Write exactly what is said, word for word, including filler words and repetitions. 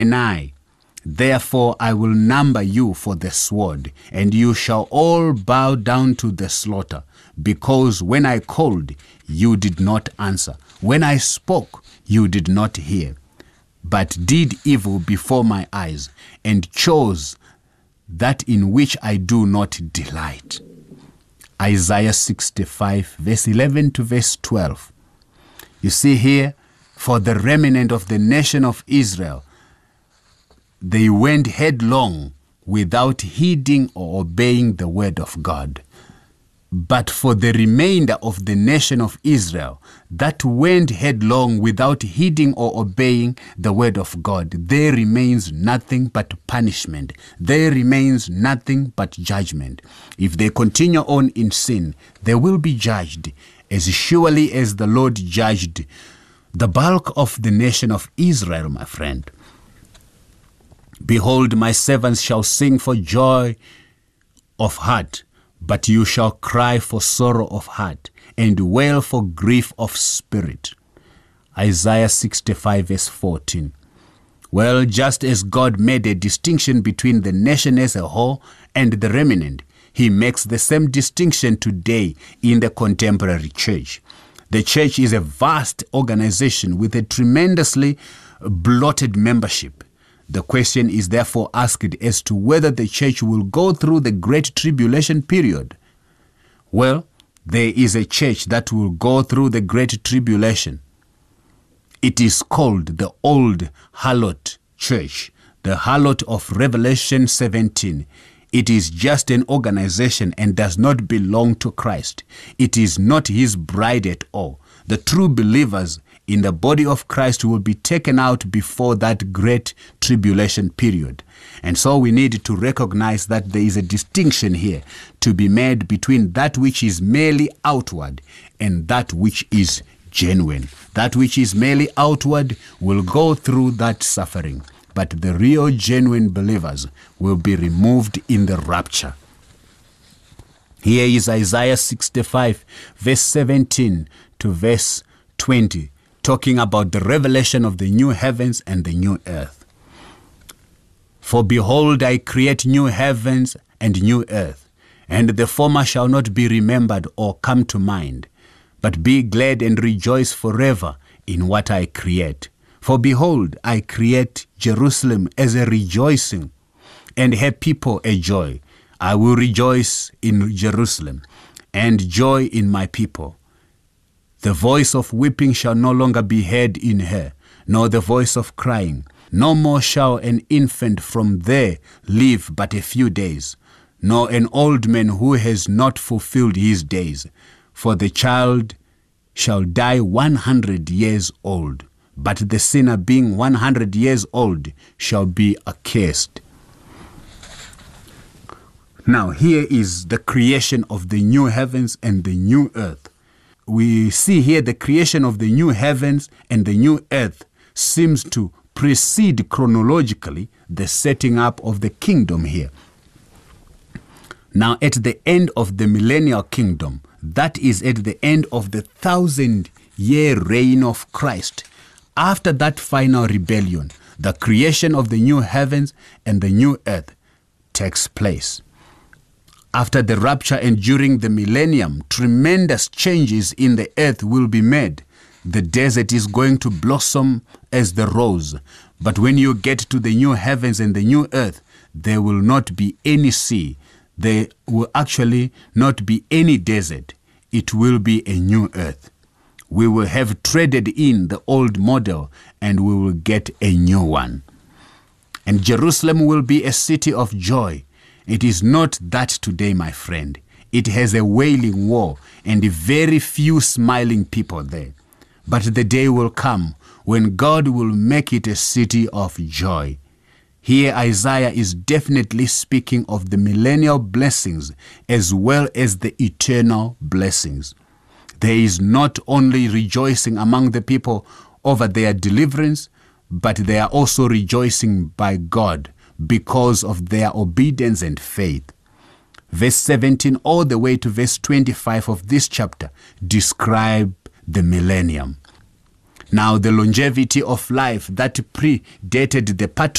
nigh. Therefore I will number you for the sword, and you shall all bow down to the slaughter, because when I called, you did not answer. When I spoke, you did not hear, but did evil before my eyes, and chose that in which I do not delight. Isaiah sixty-five, verse eleven to verse twelve. You see here, for the remnant of the nation of Israel, they went headlong without heeding or obeying the word of God. But for the remainder of the nation of Israel that went headlong without heeding or obeying the word of God, there remains nothing but punishment. There remains nothing but judgment. If they continue on in sin, they will be judged as surely as the Lord judged the bulk of the nation of Israel, my friend. Behold, my servants shall sing for joy of heart, but you shall cry for sorrow of heart, and wail for grief of spirit. Isaiah sixty-five, verse fourteen. Well, just as God made a distinction between the nation as a whole and the remnant, he makes the same distinction today in the contemporary church. The church is a vast organization with a tremendously bloated membership. The question is therefore asked as to whether the church will go through the great tribulation period. Well, there is a church that will go through the great tribulation. It is called the Old Harlot Church, the harlot of Revelation seventeen. It is just an organization and does not belong to Christ. It is not his bride at all. The true believers in the body of Christ will be taken out before that great tribulation period. And so we need to recognize that there is a distinction here to be made between that which is merely outward and that which is genuine. That which is merely outward will go through that suffering, but the real genuine believers will be removed in the rapture. Here is Isaiah sixty-five, verse seventeen to verse twenty, talking about the revelation of the new heavens and the new earth. For behold, I create new heavens and new earth, and the former shall not be remembered or come to mind, but be glad and rejoice forever in what I create. For behold, I create Jerusalem as a rejoicing, and her people a joy. I will rejoice in Jerusalem, and joy in my people. The voice of weeping shall no longer be heard in her, nor the voice of crying. No more shall an infant from there live but a few days, nor an old man who has not fulfilled his days. For the child shall die one hundred years old, but the sinner being one hundred years old shall be accursed. Now here is the creation of the new heavens and the new earth. We see here the creation of the new heavens and the new earth seems to precede chronologically the setting up of the kingdom here. Now at the end of the millennial kingdom, that is at the end of the thousand year reign of Christ, after that final rebellion, the creation of the new heavens and the new earth takes place. After the rapture and during the millennium, tremendous changes in the earth will be made. The desert is going to blossom as the rose. But when you get to the new heavens and the new earth, there will not be any sea. There will actually not be any desert. It will be a new earth. We will have traded in the old model and we will get a new one. And Jerusalem will be a city of joy. It is not that today, my friend. It has a wailing war and very few smiling people there. But the day will come when God will make it a city of joy. Here Isaiah is definitely speaking of the millennial blessings as well as the eternal blessings. There is not only rejoicing among the people over their deliverance, but they are also rejoicing by God because of their obedience and faith. Verse seventeen all the way to verse twenty-five of this chapter describe the millennium. Now the longevity of life that predated the